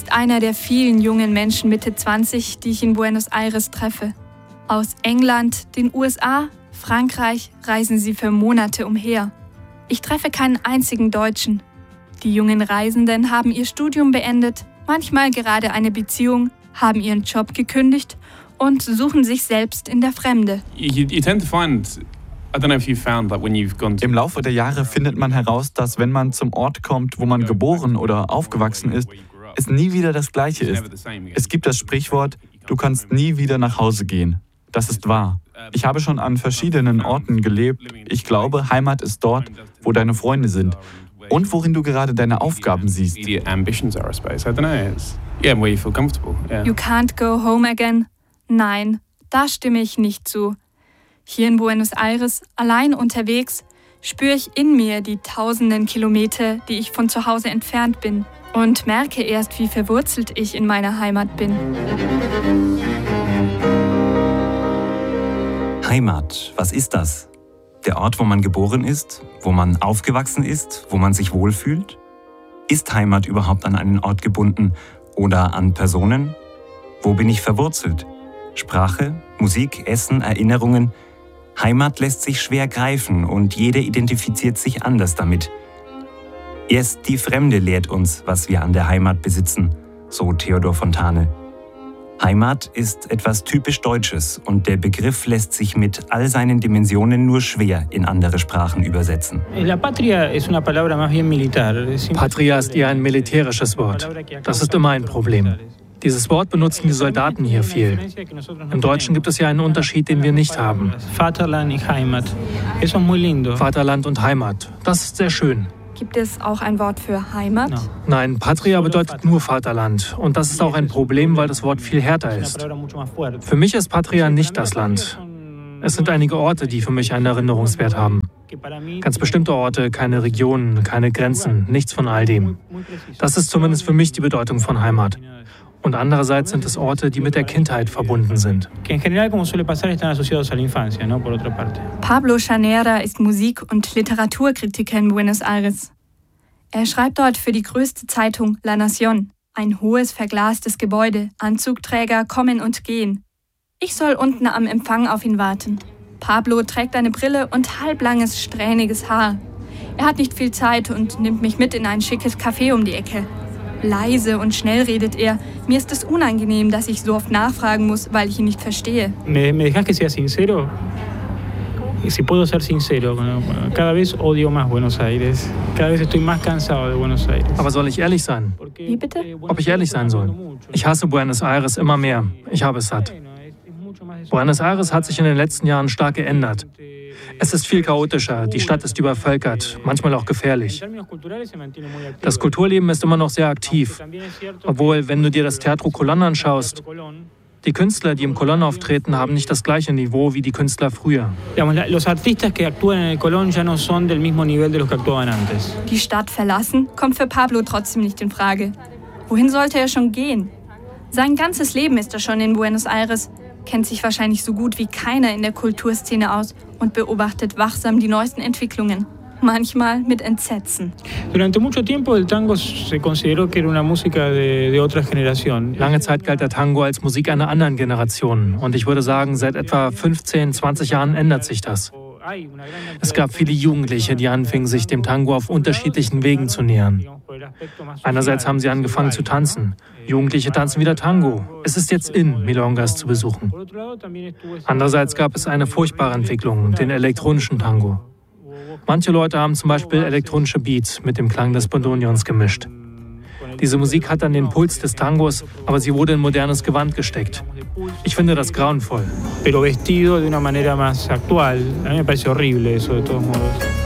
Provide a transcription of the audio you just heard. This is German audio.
ist einer der vielen jungen Menschen Mitte 20, die ich in Buenos Aires treffe. Aus England, den USA, Frankreich reisen sie für Monate umher. Ich treffe keinen einzigen Deutschen. Die jungen Reisenden haben ihr Studium beendet, manchmal gerade eine Beziehung, haben ihren Job gekündigt und suchen sich selbst in der Fremde. Im Laufe der Jahre findet man heraus, dass wenn man zum Ort kommt, wo man geboren oder aufgewachsen ist, es nie wieder das Gleiche ist. Es gibt das Sprichwort, du kannst nie wieder nach Hause gehen. Das ist wahr. Ich habe schon an verschiedenen Orten gelebt. Ich glaube, Heimat ist dort, wo deine Freunde sind und worin du gerade deine Aufgaben siehst. You can't go home again? Nein, da stimme ich nicht zu. Hier in Buenos Aires, allein unterwegs, spüre ich in mir die tausenden Kilometer, die ich von zu Hause entfernt bin und merke erst, wie verwurzelt ich in meiner Heimat bin. Heimat, was ist das? Der Ort, wo man geboren ist, wo man aufgewachsen ist, wo man sich wohlfühlt? Ist Heimat überhaupt an einen Ort gebunden oder an Personen? Wo bin ich verwurzelt? Sprache, Musik, Essen, Erinnerungen? Heimat lässt sich schwer greifen und jeder identifiziert sich anders damit. Erst die Fremde lehrt uns, was wir an der Heimat besitzen, so Theodor Fontane. Heimat ist etwas typisch Deutsches und der Begriff lässt sich mit all seinen Dimensionen nur schwer in andere Sprachen übersetzen. Patria ist eher ein militärisches Wort. Das ist immer ein Problem. Dieses Wort benutzen die Soldaten hier viel. Im Deutschen gibt es ja einen Unterschied, den wir nicht haben. Vaterland und Heimat. Das ist sehr schön. Gibt es auch ein Wort für Heimat? Nein, Patria bedeutet nur Vaterland. Und das ist auch ein Problem, weil das Wort viel härter ist. Für mich ist Patria nicht das Land. Es sind einige Orte, die für mich einen Erinnerungswert haben. Ganz bestimmte Orte, keine Regionen, keine Grenzen, nichts von all dem. Das ist zumindest für mich die Bedeutung von Heimat. Und andererseits sind es Orte, die mit der Kindheit verbunden sind. Pablo Chanera ist Musik- und Literaturkritiker in Buenos Aires. Er schreibt dort für die größte Zeitung La Nación. Ein hohes, verglastes Gebäude, Anzugträger kommen und gehen. Ich soll unten am Empfang auf ihn warten. Pablo trägt eine Brille und halblanges, strähniges Haar. Er hat nicht viel Zeit und nimmt mich mit in ein schickes Café um die Ecke. Leise und schnell redet er. Mir ist es unangenehm, dass ich so oft nachfragen muss, weil ich ihn nicht verstehe. ¿Me dejas que sea sincero? Si puedo ser sincero, cada vez odio más Buenos Aires. Cada vez estoy más cansado de Buenos Aires. Aber soll ich ehrlich sein? Wie bitte? Ob ich ehrlich sein soll? Ich hasse Buenos Aires immer mehr. Ich habe es satt. Buenos Aires hat sich in den letzten Jahren stark geändert. Es ist viel chaotischer, die Stadt ist übervölkert, manchmal auch gefährlich. Das Kulturleben ist immer noch sehr aktiv. Obwohl, wenn du dir das Teatro Colón anschaust, die Künstler, die im Colón auftreten, haben nicht das gleiche Niveau wie die Künstler früher. Die Stadt verlassen kommt für Pablo trotzdem nicht in Frage. Wohin sollte er schon gehen? Sein ganzes Leben ist er schon in Buenos Aires, kennt sich wahrscheinlich so gut wie keiner in der Kulturszene aus und beobachtet wachsam die neuesten Entwicklungen. Manchmal mit Entsetzen. Lange Zeit galt der Tango als Musik einer anderen Generation. Und ich würde sagen, seit etwa 15, 20 Jahren ändert sich das. Es gab viele Jugendliche, die anfingen, sich dem Tango auf unterschiedlichen Wegen zu nähern. Einerseits haben sie angefangen zu tanzen. Jugendliche tanzen wieder Tango. Es ist jetzt in, Milongas zu besuchen. Andererseits gab es eine furchtbare Entwicklung, den elektronischen Tango. Manche Leute haben zum Beispiel elektronische Beats mit dem Klang des Bandoneons gemischt. Diese Musik hat dann den Puls des Tangos, aber sie wurde in modernes Gewand gesteckt. Ich finde das grauenvoll. Pero vestido de una manera más actual. A mí me parece horrible eso de todos modos.